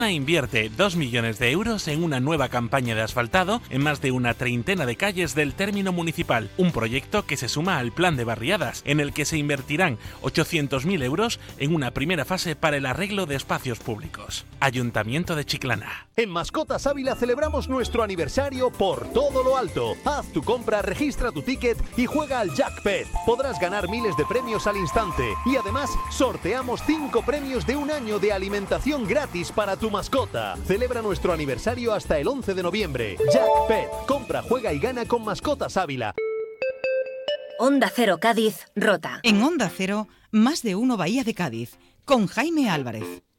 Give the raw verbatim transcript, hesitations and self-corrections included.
Invierte dos millones de euros en una nueva campaña de asfaltado en más de una treintena de calles del término municipal, un proyecto que se suma al plan de barriadas, en el que se invertirán ochocientos mil euros en una primera fase para el arreglo de espacios públicos. Ayuntamiento de Chiclana. En Mascotas Ávila celebramos nuestro aniversario por todo lo alto. Haz tu compra, registra tu ticket y juega al Jackpet. Podrás ganar miles de premios al instante y además sorteamos cinco premios de un año de alimentación gratis para tu mascota. Celebra nuestro aniversario hasta el once de noviembre. Jackpet. Compra, juega y gana con Mascotas Ávila. Onda Cero Cádiz, Rota. En Onda Cero, más de uno Bahía de Cádiz, con Jaime Álvarez.